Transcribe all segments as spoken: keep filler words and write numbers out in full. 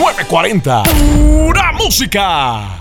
nueve cuarenta. Pura música.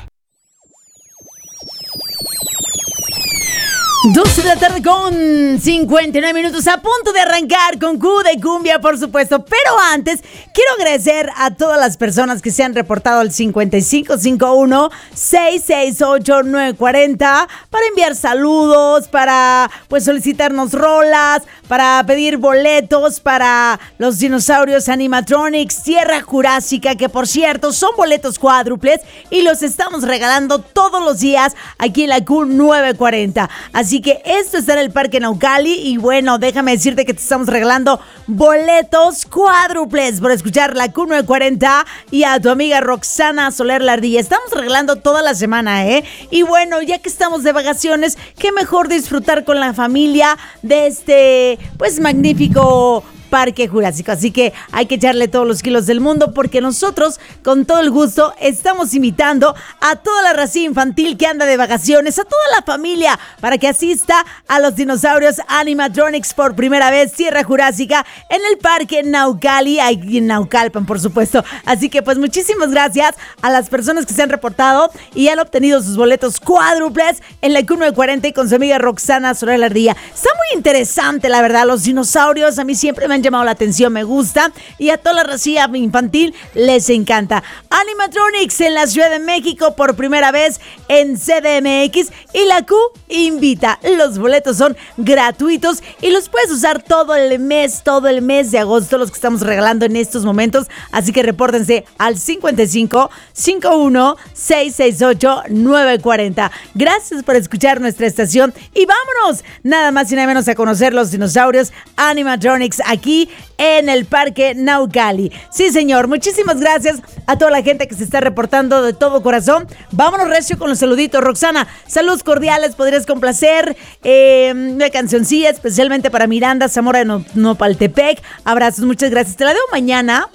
doce de la tarde con cincuenta y nueve minutos, a punto de arrancar con Q de Cumbia, por supuesto. Pero antes, quiero agradecer a todas las personas que se han reportado al cincuenta y cinco cincuenta y uno, seiscientos sesenta y ocho, nueve cuarenta para enviar saludos, para pues solicitarnos rolas, para pedir boletos para los dinosaurios animatronics Tierra Jurásica, que por cierto son boletos cuádruples y los estamos regalando todos los días aquí en la Q nueve cuarenta. Así Así que esto está en el Parque Naucali y bueno, déjame decirte que te estamos regalando boletos cuádruples por escuchar la Q nueve cuarenta y a tu amiga Roxana Soler La Ardilla. Estamos regalando toda la semana, ¿eh? Y bueno, ya que estamos de vacaciones, qué mejor disfrutar con la familia de este, pues, magnífico Parque Jurásico. Así que hay que echarle todos los kilos del mundo porque nosotros, con todo el gusto, estamos invitando a toda la racía infantil que anda de vacaciones, a toda la familia, para que asista a los dinosaurios animatronics por primera vez, Tierra Jurásica, en el Parque Naucali, ahí en Naucalpan, por supuesto. Así que pues muchísimas gracias a las personas que se han reportado y han obtenido sus boletos cuádruples en la Q nueve cuarenta y con su amiga Roxana Soler La Ardilla. Está muy interesante, la verdad, los dinosaurios a mí siempre me han llamado la atención, me gusta, y a toda la racía infantil les encanta. Animatronics en la Ciudad de México por primera vez en C D M X y la Q invita. Los boletos son gratuitos y los puedes usar todo el mes, todo el mes de agosto, los que estamos regalando en estos momentos. Así que repórtense al cincuenta y cinco cincuenta y uno, seiscientos sesenta y ocho, nueve cuarenta. Gracias por escuchar nuestra estación y vámonos nada más y nada menos a conocer los dinosaurios animatronics aquí en el Parque Naucali. Sí, señor, muchísimas gracias a toda la gente que se está reportando de todo corazón. Vámonos recio con los saluditos. Roxana, saludos cordiales, podrías complacer eh, una cancioncilla especialmente para Miranda Zamora de no- Nopaltepec. Abrazos, muchas gracias. Te la debo mañana,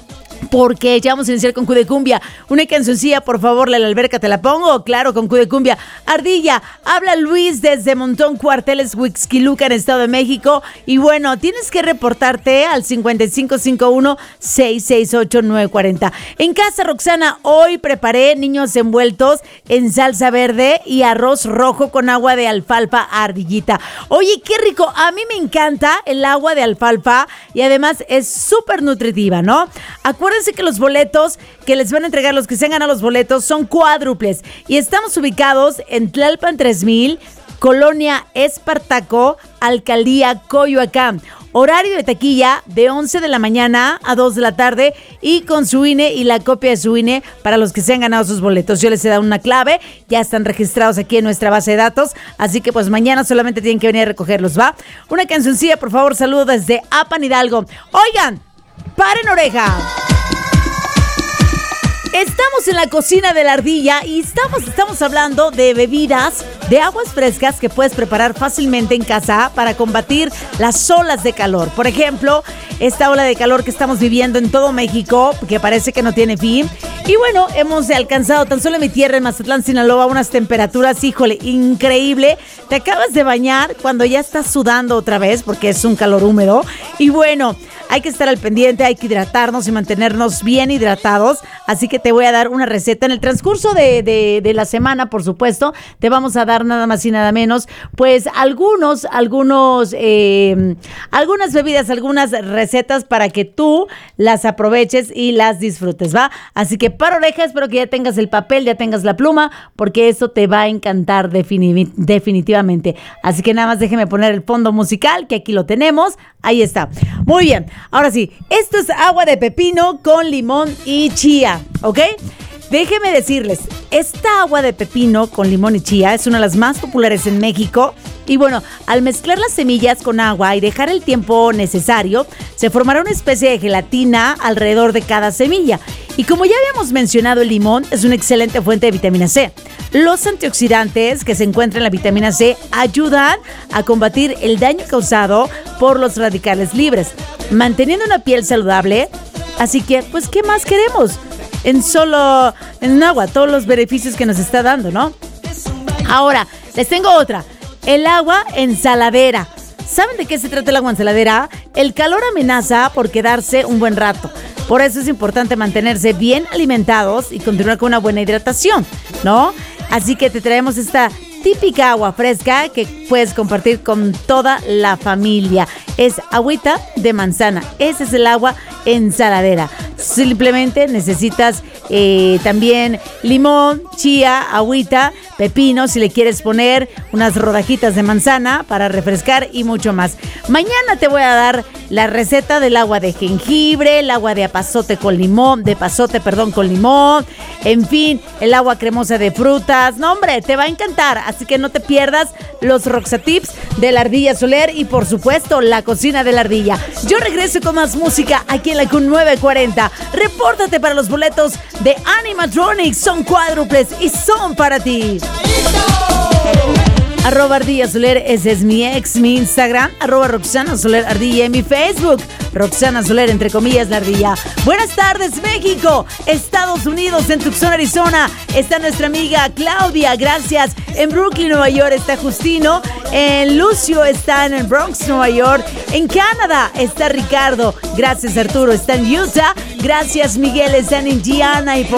porque ya vamos a iniciar con Q de Cumbia. Una cancioncilla, por favor, la de la alberca, ¿te la pongo? Claro, con Q de Cumbia. Ardilla, habla Luis desde Montón Cuarteles, Huixquiluca, en Estado de México. Y bueno, tienes que reportarte al cincuenta y cinco cincuenta y uno, seiscientos sesenta y ocho, nueve cuarenta. En casa, Roxana, hoy preparé niños envueltos en salsa verde y arroz rojo con agua de alfalfa, Ardillita. Oye, qué rico. A mí me encanta el agua de alfalfa y además es súper nutritiva, ¿no? Acuérdense que los boletos que les van a entregar, los que se han ganado los boletos, son cuádruples. Y estamos ubicados en Tlalpan tres mil, Colonia Espartaco, Alcaldía Coyoacán. Horario de taquilla de once de la mañana a dos de la tarde y con su I N E y la copia de su I N E para los que se han ganado sus boletos. Yo les he dado una clave, ya están registrados aquí en nuestra base de datos, así que pues mañana solamente tienen que venir a recogerlos, ¿va? Una cancioncilla, por favor, saludo desde Apan Hidalgo. Oigan, paren oreja. Estamos en la cocina de la Ardilla y estamos, estamos hablando de bebidas, de aguas frescas que puedes preparar fácilmente en casa para combatir las olas de calor. Por ejemplo, esta ola de calor que estamos viviendo en todo México, que parece que no tiene fin. Y bueno, hemos alcanzado tan solo en mi tierra, en Mazatlán, Sinaloa, unas temperaturas, híjole, increíble. Te acabas de bañar cuando ya estás sudando otra vez porque es un calor húmedo. Y bueno, hay que estar al pendiente, hay que hidratarnos y mantenernos bien hidratados. Así que te voy a dar una receta. En el transcurso de, de, de la semana, por supuesto, te vamos a dar nada más y nada menos, pues algunos, algunos, eh, algunas bebidas, algunas recetas para que tú las aproveches y las disfrutes, ¿va? Así que para oreja, espero que ya tengas el papel, ya tengas la pluma, porque eso te va a encantar defini- definitivamente. Así que nada más déjeme poner el fondo musical, que aquí lo tenemos. Ahí está. Muy bien. Ahora sí, esto es agua de pepino con limón y chía, ¿ok? Déjenme decirles, esta agua de pepino con limón y chía es una de las más populares en México. Y bueno, al mezclar las semillas con agua y dejar el tiempo necesario, se formará una especie de gelatina alrededor de cada semilla. Y como ya habíamos mencionado, el limón es una excelente fuente de vitamina C. Los antioxidantes que se encuentran en la vitamina C ayudan a combatir el daño causado por los radicales libres, manteniendo una piel saludable. Así que, pues, ¿qué más queremos? En solo, en agua, todos los beneficios que nos está dando, ¿no? Ahora, les tengo otra. El agua ensaladera. ¿Saben de qué se trata el agua ensaladera? El calor amenaza por quedarse un buen rato. Por eso es importante mantenerse bien alimentados y continuar con una buena hidratación, ¿no? Así que te traemos esta típica agua fresca que puedes compartir con toda la familia. Es agüita de manzana. Ese es el agua ensaladera. Simplemente necesitas eh, también limón, chía, agüita, pepino, si le quieres poner unas rodajitas de manzana para refrescar y mucho más. Mañana te voy a dar la receta del agua de jengibre, el agua de apazote con limón, de pasote, perdón, con limón, en fin, el agua cremosa de frutas. No, hombre, te va a encantar, así que no te pierdas los Roxatips de la Ardilla Soler y por supuesto la cocina de la ardilla. Yo regreso con más música aquí en la Q nueve cuarenta. Repórtate para los boletos de Animatronics, son cuádruples y son para ti. Arroba Ardilla Soler, ese es mi ex, mi Instagram. Arroba Roxana Soler Ardilla en mi Facebook. Roxana Soler, entre comillas, la ardilla. Buenas tardes, México. Estados Unidos, en Tucson, Arizona, está nuestra amiga Claudia, gracias. En Brooklyn, Nueva York, está Justino. En Lucio está en el Bronx, Nueva York. En Canadá está Ricardo. Gracias, Arturo. Está en Utah. Gracias, Miguel. Está en Indiana y por